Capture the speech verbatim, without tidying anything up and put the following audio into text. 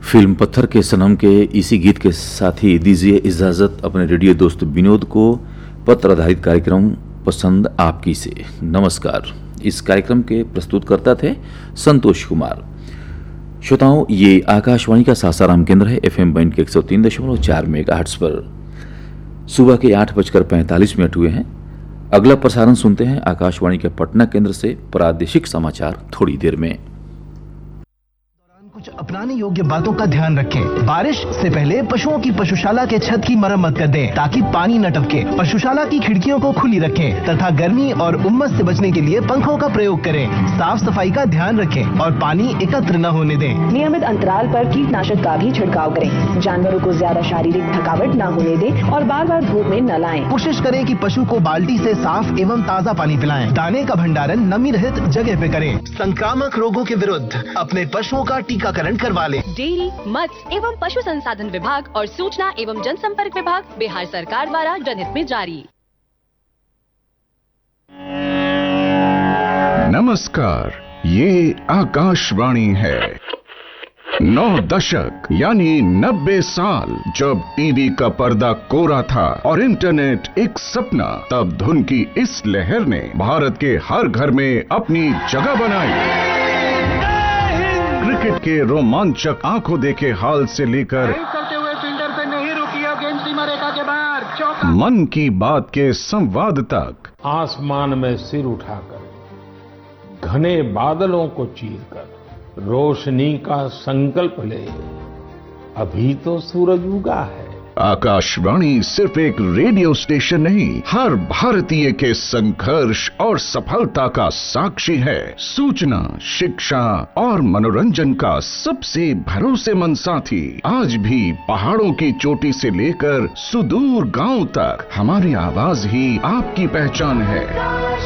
Film पत्थर के सनम के इसी गीत के साथ ही दीजिए इजाजत अपने रेडियो दोस्त विनोद को पत्र आधारित कार्यक्रम पसंद आपकी से। नमस्कार। इस कार्यक्रम के प्रस्तुतकर्ता थे संतोष कुमार। श्रोताओं, ये आकाशवाणी का सासाराम केंद्र है। एफएम बैंड के एक सौ तीन दशमलव चार मेगाहर्ट्ज पर सुबह के आठ बजकर पैंतालीस मिनट हुए हैं। अगला प्रसारण सुनते हैं आकाशवाणी के पटना केंद्र से प्रादेशिक समाचार थोड़ी देर में। कुछ अपनाने योग्य बातों का ध्यान रखें। बारिश से पहले पशुओं की पशुशाला के छत की मरम्मत कर दें ताकि पानी न टपके। पशुशाला की खिड़कियों को खुली रखें तथा गर्मी और उमस से बचने के लिए पंखों का प्रयोग करें। साफ सफाई का ध्यान रखें और पानी एकत्र न होने दें। नियमित अंतराल पर कीटनाशक का भी छिड़काव करें। जानवरों को ज्यादा शारीरिक थकावट न होने दें और बार बार धूप में न लाएं। कोशिश करें कि पशु को बाल्टी से साफ एवं ताज़ा पानी पिलाएं। दाने का भंडारण नमी रहित जगह पे करें। संक्रामक रोगों के विरुद्ध अपने पशुओं का टीकाकरण करवा लें। डेयरी, मत्स्य एवं पशु संसाधन विभाग और सूचना एवं जनसंपर्क विभाग बिहार सरकार द्वारा जनहित में जारी। नमस्कार, ये आकाशवाणी है। नौ दशक यानी नब्बे साल जब टीवी का पर्दा कोरा था और इंटरनेट एक सपना, तब धुन की इस लहर ने भारत के हर घर में अपनी जगह बनाई। क्रिकेट के रोमांचक आंखों देखे हाल से लेकर करते हुए फील्डर से नहीं रुकी और गेंद सीमा रेखा के बाहर चौका। मन की बात के संवाद तक। आसमान में सिर उठाकर घने बादलों को चीरकर रोशनी का संकल्प ले, अभी तो सूरज उगा है। आकाशवाणी सिर्फ एक रेडियो स्टेशन नहीं, हर भारतीय के संघर्ष और सफलता का साक्षी है। सूचना, शिक्षा और मनोरंजन का सबसे भरोसेमंद साथी। आज भी पहाड़ों की चोटी से लेकर सुदूर गांव तक हमारी आवाज ही आपकी पहचान है।